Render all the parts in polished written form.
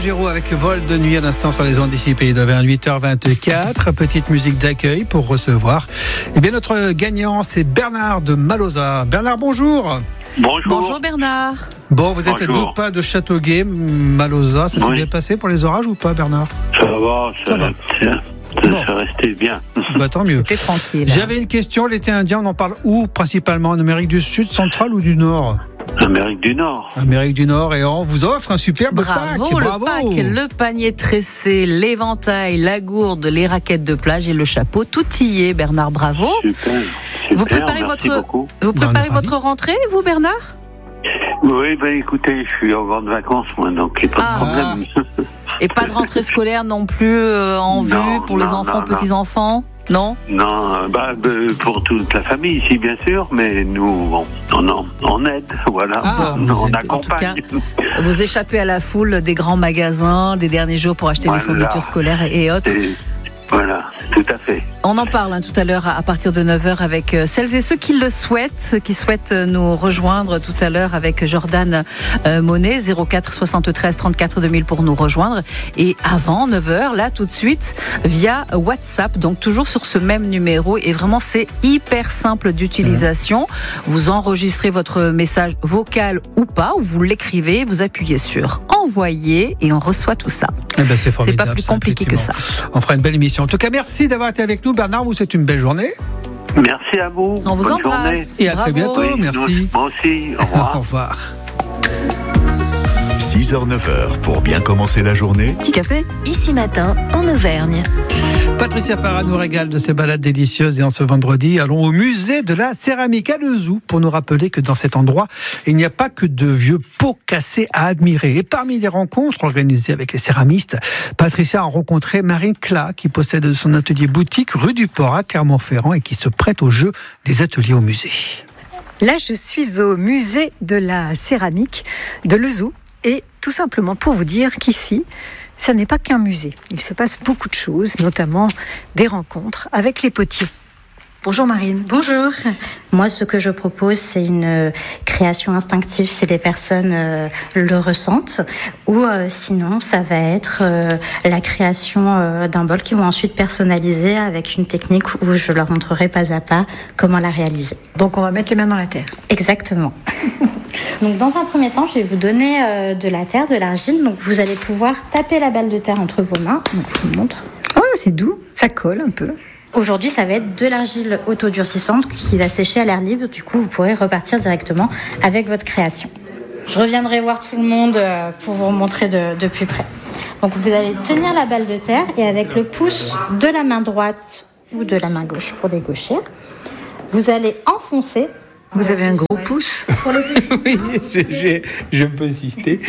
Calogero avec Vol de nuit à l'instant sur les ondes d'ici Pays d'Auvergne, 8h24. Petite musique d'accueil pour recevoir. Eh bien, notre gagnant, c'est Bernard de Malauza. Bernard, bonjour. Bonjour Bernard. Bon, vous êtes donc pas de Châteauguay, Malauza. Ça s'est bien passé pour les orages ou pas, Bernard? Ça va. Ça restait bien. Bah, tant mieux. C'était tranquille. J'avais une question. L'été indien, on en parle où principalement? En Amérique du Sud, centrale ou du Nord? Amérique du Nord. Amérique du Nord, et on vous offre un superbe pack. Bravo, le pack, le panier tressé, l'éventail, la gourde, les raquettes de plage et le chapeau. Tout y est, Bernard, bravo. Super. Vous préparez votre rentrée, vous, Bernard? Oui, écoutez, je suis en grande vacances, moi, donc il n'y a pas de problème. Et pas de rentrée scolaire non plus en vue pour les enfants, petits-enfants? Non, pour toute la famille ici, bien sûr, mais nous, on aide, voilà, on accompagne. En tout cas, vous échappez à la foule des grands magasins, des derniers jours pour acheter les fournitures scolaires et autres. Voilà, tout à fait. On en parle tout à l'heure à partir de 9h avec celles et ceux qui le souhaitent, qui souhaitent nous rejoindre tout à l'heure avec Jordan Monet, 04 73 34 2000 pour nous rejoindre. Et avant 9h, là tout de suite, via WhatsApp, donc toujours sur ce même numéro. Et vraiment, c'est hyper simple d'utilisation. Vous enregistrez votre message vocal ou pas, ou vous l'écrivez, vous appuyez sur envoyer et on reçoit tout ça. Eh ben, c'est formidable. C'est pas plus compliqué que ça. On fera une belle émission. En tout cas, merci d'avoir été avec nous, Bernard. Vous souhaitez une belle journée. Merci à vous. On vous embrasse. Et à très bientôt. Oui, merci. Moi aussi. Au revoir. Au revoir. 6h-9h pour bien commencer la journée. Petit café, ici matin, en Auvergne. Patricia Farah nous régale de ses balades délicieuses et en ce vendredi, allons au musée de la céramique à Lezou pour nous rappeler que dans cet endroit, il n'y a pas que de vieux pots cassés à admirer. Et parmi les rencontres organisées avec les céramistes, Patricia a rencontré Marine Clat qui possède son atelier boutique rue du Port à Clermont-Ferrand et qui se prête au jeu des ateliers au musée. Là, je suis au musée de la céramique de Lezou et tout simplement pour vous dire qu'ici, ça n'est pas qu'un musée. Il se passe beaucoup de choses, notamment des rencontres avec les potiers. Bonjour Marine. Bonjour. Moi, ce que je propose, c'est une création instinctive si les personnes le ressentent. Ou sinon, ça va être la création d'un bol qu'ils vont ensuite personnaliser avec une technique où je leur montrerai pas à pas comment la réaliser. Donc on va mettre les mains dans la terre. Exactement. Donc dans un premier temps, je vais vous donner de la terre, de l'argile. Donc vous allez pouvoir taper la balle de terre entre vos mains. Donc je vous montre. Oh, c'est doux, ça colle un peu. Aujourd'hui, ça va être de l'argile autodurcissante qui va sécher à l'air libre. Du coup, vous pourrez repartir directement avec votre création. Je reviendrai voir tout le monde pour vous montrer de plus près. Donc vous allez tenir la balle de terre et avec le pouce de la main droite ou de la main gauche pour les gauchers, vous allez enfoncer. Vous avez un gros pouce pour les petits. Oui, je peux insister.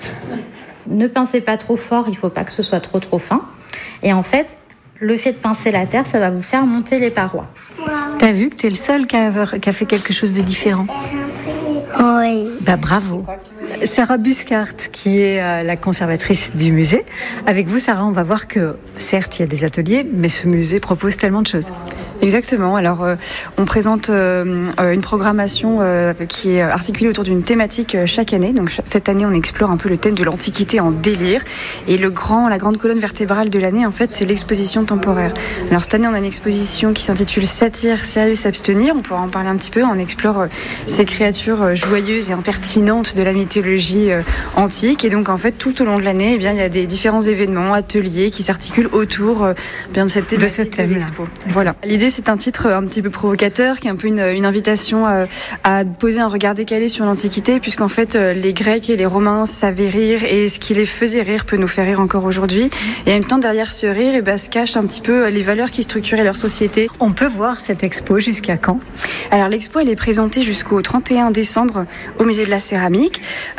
Ne pincez pas trop fort, il ne faut pas que ce soit trop fin. Et en fait, le fait de pincer la terre, ça va vous faire monter les parois. T'as vu que t'es le seul qui a fait quelque chose de différent? Oui. Bah bravo. Sarah Buscart, qui est la conservatrice du musée. Avec vous, Sarah, on va voir que, certes, il y a des ateliers, mais ce musée propose tellement de choses. Exactement. Alors, on présente une programmation qui est articulée autour d'une thématique chaque année. Donc, cette année, on explore un peu le thème de l'Antiquité en délire. Et la grande colonne vertébrale de l'année, en fait, c'est l'exposition temporaire. Alors, cette année, on a une exposition qui s'intitule Satire, sérieux, s'abstenir. On pourra en parler un petit peu. On explore ces créatures joyeuses et impertinentes de la mythologie antique. Et donc, en fait, tout au long de l'année, il y a des différents événements, ateliers qui s'articulent autour de cette thématique de l'expo. Voilà. L'idée, c'est un titre un petit peu provocateur, qui est un peu une invitation à poser un regard décalé sur l'Antiquité, puisqu'en fait, les Grecs et les Romains savaient rire, et ce qui les faisait rire peut nous faire rire encore aujourd'hui. Et en même temps, derrière ce rire, se cachent un petit peu les valeurs qui structuraient leur société. On peut voir cette expo jusqu'à quand? Alors, l'expo, elle est présentée jusqu'au 31 décembre au musée de la céramique.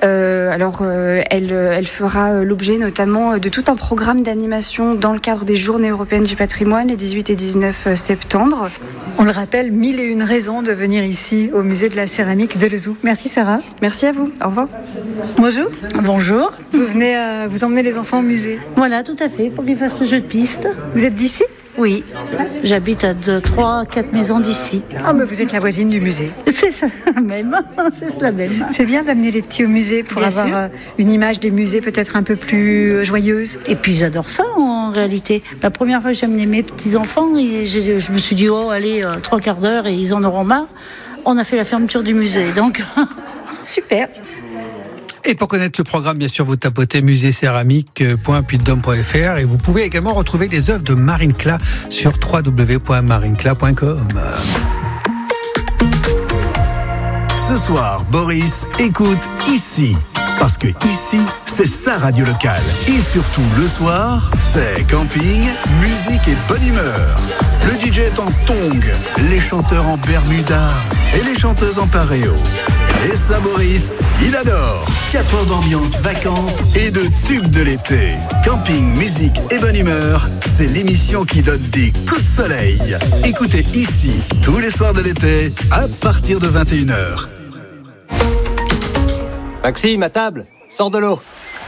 Elle fera l'objet notamment de tout un programme d'animation dans le cadre des Journées européennes du patrimoine, les 18 et 19 septembre. On le rappelle, 1001 raisons de venir ici au musée de la céramique de Lezou. Merci Sarah. Merci à vous. Au revoir. Bonjour. Bonjour. Vous venez vous emmener les enfants au musée? Voilà, tout à fait, pour qu'ils fassent le jeu de piste. Vous êtes d'ici? Oui, j'habite à 3-4 maisons d'ici. Ah, mais vous êtes la voisine du musée. C'est ça même, c'est cela même. C'est bien d'amener les petits au musée pour avoir une image des musées peut-être un peu plus joyeuse. Et puis j'adore ça en réalité. La première fois que j'ai amené mes petits-enfants, je me suis dit, oh allez, 3 quarts d'heure et ils en auront marre. On a fait la fermeture du musée, donc super. Et pour connaître le programme, bien sûr, vous tapotez musécéramique.puydôme.fr et vous pouvez également retrouver les œuvres de Marine Clas sur www.marineclas.com. Ce soir, Boris écoute ici. Parce que ici, c'est sa radio locale. Et surtout, le soir, c'est camping, musique et bonne humeur. Le DJ est en tongs, les chanteurs en bermuda et les chanteuses en pareo. Et ça, Boris, il adore. 4 heures d'ambiance, vacances et de tubes de l'été. Camping, musique et bonne humeur, c'est l'émission qui donne des coups de soleil. Écoutez ici, tous les soirs de l'été, à partir de 21h. Maxime, à table, sors de l'eau.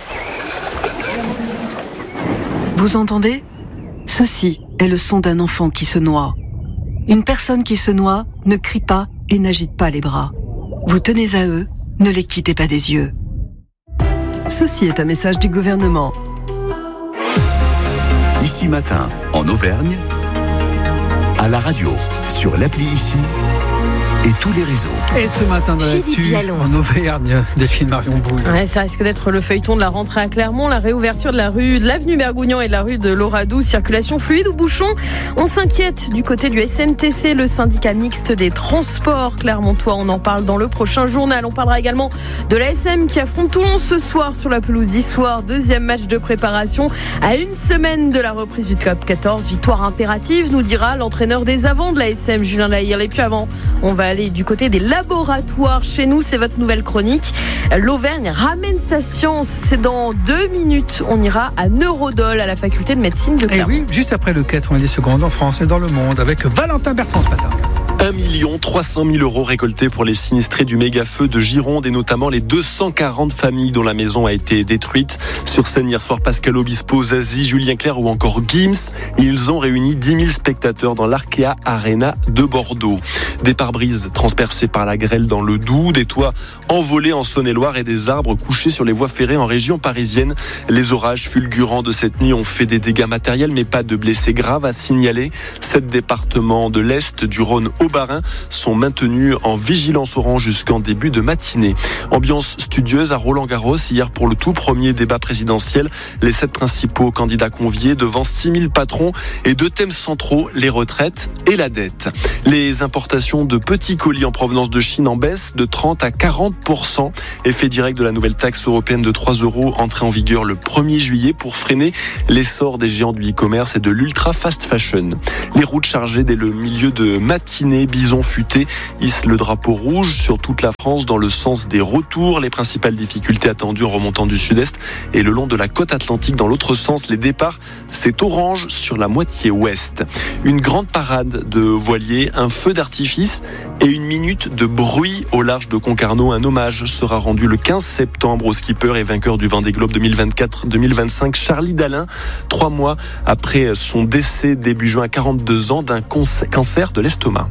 Vous entendez ? Ceci est le son d'un enfant qui se noie. Une personne qui se noie ne crie pas et n'agite pas les bras. Vous tenez à eux, ne les quittez pas des yeux. Ceci est un message du gouvernement. Ici Matin, en Auvergne, à la radio, sur l'appli Ici et tous les réseaux. Et ce matin dans l'actu, en Auvergne, Delphine Marion Boulle. Ouais, ça risque d'être le feuilleton de la rentrée à Clermont, la réouverture de l'avenue Bergougnan et de la rue de Loradou, circulation fluide ou bouchon. On s'inquiète du côté du SMTC, le syndicat mixte des transports clermontois. On en parle dans le prochain journal. On parlera également de l'ASM qui affronte Toulon ce soir sur la pelouse d'Issoire. Deuxième match de préparation à une semaine de la reprise du top 14. Victoire impérative, nous dira l'entraîneur des avants de l'ASM, Julien Lahire. Et puis avant, on va aller du côté des laboratoires. Chez nous, c'est votre nouvelle chronique. L'Auvergne ramène sa science. C'est dans 2 minutes. On ira à Neurodol, à la faculté de médecine de Clermont. Et oui, juste après le 90 secondes en France et dans le monde avec Valentin Bertrand ce matin. 1 300 000 € récoltés pour les sinistrés du méga-feu de Gironde et notamment les 240 familles dont la maison a été détruite. Sur scène hier soir, Pascal Obispo, Zazie, Julien Clerc ou encore Gims. Ils ont réuni 10 000 spectateurs dans l'Arkea Arena de Bordeaux. Des pare-brises transpercés par la grêle dans le Doubs, des toits envolés en Saône-et-Loire et des arbres couchés sur les voies ferrées en région parisienne. Les orages fulgurants de cette nuit ont fait des dégâts matériels mais pas de blessés graves à signaler. 7 départements de l'Est, du Rhône au Bas-Rhin sont maintenus en vigilance orange jusqu'en début de matinée. Ambiance studieuse à Roland-Garros hier pour le tout premier débat présidentiel. Les 7 principaux candidats conviés devant 6 000 patrons et 2 thèmes centraux, les retraites et la dette. Les importations de petits colis en provenance de Chine en baisse de 30 à 40%. Effet direct de la nouvelle taxe européenne de 3 € entrée en vigueur le 1er juillet pour freiner l'essor des géants du e-commerce et de l'ultra fast fashion. Les routes chargées dès le milieu de matinée, Bison Futé hisse le drapeau rouge sur toute la France dans le sens des retours. Les principales difficultés attendues en remontant du sud-est et le long de la côte atlantique dans l'autre sens. Les départs, c'est orange sur la moitié ouest. Une grande parade de voiliers, un feu d'artifice et une minute de bruit au large de Concarneau. Un hommage sera rendu le 15 septembre au skipper et vainqueur du Vendée Globe 2024-2025, Charlie Dalin, 3 mois après son décès début juin à 42 ans d'un cancer de l'estomac.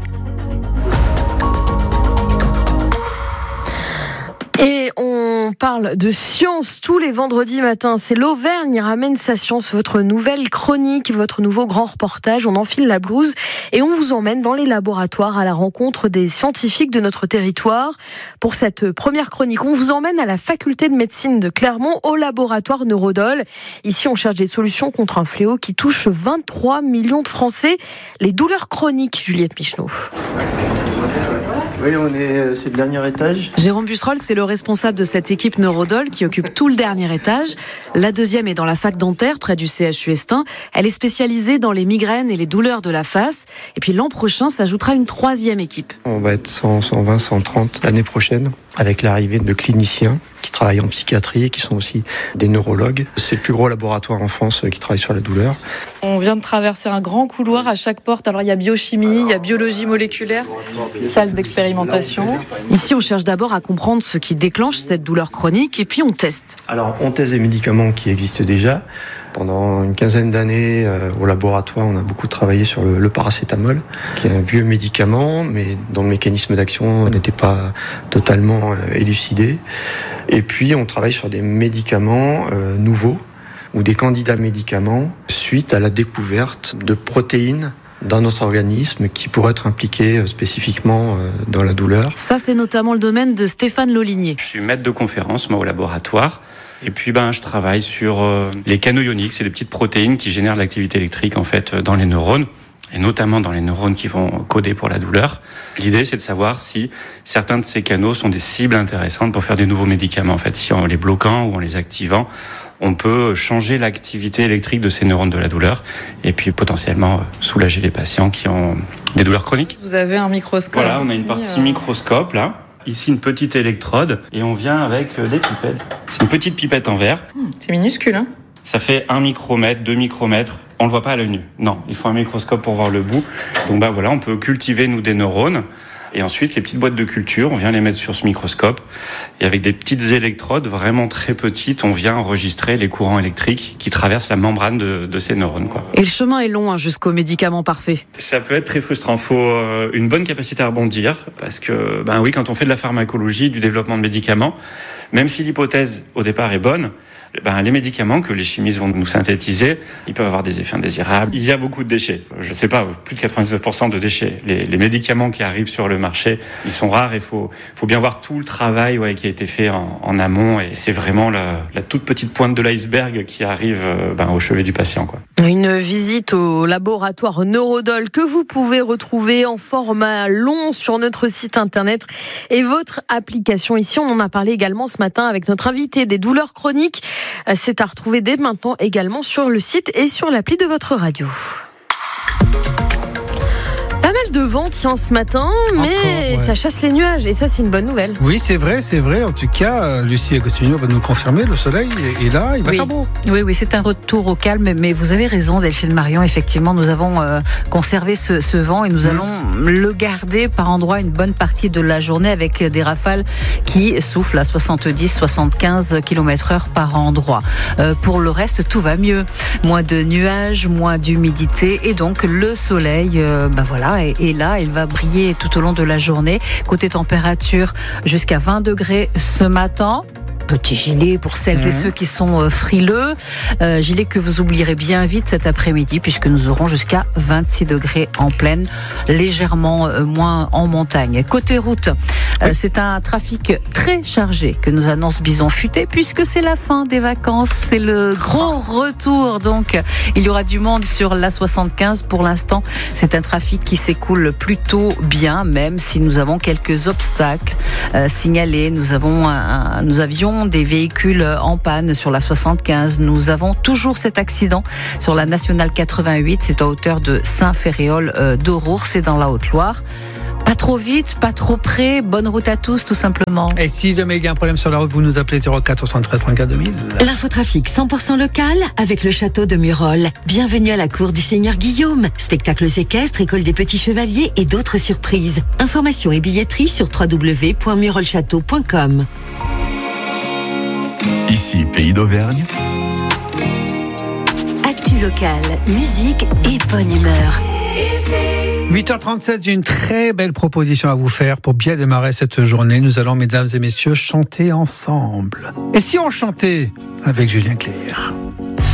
Et on parle de science tous les vendredis matins. C'est l'Auvergne ramène sa science, votre nouvelle chronique, votre nouveau grand reportage. On enfile la blouse et on vous emmène dans les laboratoires à la rencontre des scientifiques de notre territoire. Pour cette première chronique, on vous emmène à la faculté de médecine de Clermont, au laboratoire Neurodol. Ici, on cherche des solutions contre un fléau qui touche 23 millions de Français. Les douleurs chroniques, Juliette Michneau. Oui, c'est le dernier étage. Jérôme Busserol, c'est le responsable de cette équipe Neurodol qui occupe tout le dernier étage. La deuxième est dans la fac dentaire, près du CHU Estin. Elle est spécialisée dans les migraines et les douleurs de la face. Et puis l'an prochain s'ajoutera une 3e équipe. On va être 100, 120, 130 l'année prochaine, avec l'arrivée de cliniciens qui travaillent en psychiatrie, qui sont aussi des neurologues. C'est le plus gros laboratoire en France qui travaille sur la douleur. On vient de traverser un grand couloir à chaque porte. Alors il y a biochimie, il y a biologie moléculaire, salle d'expérimentation. Ici, on cherche d'abord à comprendre ce qui déclenche cette douleur chronique et puis on teste. Alors on teste des médicaments qui existent déjà. Pendant une quinzaine d'années, au laboratoire, on a beaucoup travaillé sur le paracétamol, qui est un vieux médicament, mais dont le mécanisme d'action n'était pas totalement élucidé. Et puis, on travaille sur des médicaments nouveaux, ou des candidats médicaments, suite à la découverte de protéines dans notre organisme qui pourraient être impliquées spécifiquement dans la douleur. Ça, c'est notamment le domaine de Stéphane Lolinier. Je suis maître de conférence, moi, au laboratoire. Et puis, je travaille sur les canaux ioniques. C'est des petites protéines qui génèrent l'activité électrique, en fait, dans les neurones. Et notamment dans les neurones qui vont coder pour la douleur. L'idée, c'est de savoir si certains de ces canaux sont des cibles intéressantes pour faire des nouveaux médicaments. En fait, si en les bloquant ou en les activant, on peut changer l'activité électrique de ces neurones de la douleur et puis potentiellement soulager les patients qui ont des douleurs chroniques. Vous avez un microscope. Voilà, on a une partie microscope là. Ici, une petite électrode et on vient avec des pipettes. C'est une petite pipette en verre. C'est minuscule, hein ? Ça fait 1 micromètre, 2 micromètres. On le voit pas à l'œil nu. Non, il faut un microscope pour voir le bout. Donc voilà, on peut cultiver nous des neurones. Et ensuite, les petites boîtes de culture, on vient les mettre sur ce microscope. Et avec des petites électrodes vraiment très petites, on vient enregistrer les courants électriques qui traversent la membrane de ces neurones, quoi. Et le chemin est long jusqu'au médicament parfait. Ça peut être très frustrant. Faut une bonne capacité à rebondir. Parce que, oui, quand on fait de la pharmacologie, du développement de médicaments, même si l'hypothèse au départ est bonne, les médicaments que les chimistes vont nous synthétiser, ils peuvent avoir des effets indésirables. Il y a beaucoup de déchets. Je sais pas, plus de 99% de déchets. Les médicaments qui arrivent sur le marché, ils sont rares et faut bien voir tout le travail qui a été fait en amont. Et c'est vraiment la toute petite pointe de l'iceberg qui arrive au chevet du patient, quoi. Une visite au laboratoire Neurodol que vous pouvez retrouver en format long sur notre site internet et votre application. Ici, on en a parlé également ce matin avec notre invité des douleurs chroniques. C'est à retrouver dès maintenant également sur le site et sur l'appli de votre radio. Pas mal de vent ce matin, mais ça chasse les nuages et ça c'est une bonne nouvelle. Oui, c'est vrai. En tout cas, Lucie Agostinho va nous confirmer, le soleil est là, il va faire beau. Oui, c'est un retour au calme, mais vous avez raison, Delphine Marion, effectivement, nous avons conservé ce vent et nous allons le garder par endroits une bonne partie de la journée avec des rafales qui soufflent à 70-75 km/h par endroit. Pour le reste, tout va mieux. Moins de nuages, moins d'humidité et donc le soleil, est là, il va briller tout au long de la journée. Côté température, jusqu'à 20 degrés ce matin. Petit gilet pour celles et ceux qui sont frileux. Gilet que vous oublierez bien vite cet après-midi puisque nous aurons jusqu'à 26 degrés en plaine, légèrement moins en montagne. Côté route, c'est un trafic très chargé que nous annonce Bison Futé puisque c'est la fin des vacances, c'est le gros retour. Donc, il y aura du monde sur l'A75. Pour l'instant, c'est un trafic qui s'écoule plutôt bien, même si nous avons quelques obstacles signalés. Nous avions des véhicules en panne sur la 75. Nous avons toujours cet accident sur la nationale 88. C'est à hauteur de Saint-Féréol d'Aurours, c'est dans la Haute-Loire. Pas trop vite, pas trop près. Bonne route à tous, tout simplement. Et si jamais il y a un problème sur la route, vous nous appelez 04 73 34 2000. L'infotrafic 100% local avec le château de Murol. Bienvenue à la cour du Seigneur Guillaume. Spectacles équestres, école des petits chevaliers et d'autres surprises. Informations et billetterie sur www.murolchâteau.com. Ici, Pays d'Auvergne. Actu local, musique et bonne humeur. 8h37, j'ai une très belle proposition à vous faire pour bien démarrer cette journée. Nous allons, mesdames et messieurs, chanter ensemble. Et si on chantait avec Julien Clerc ?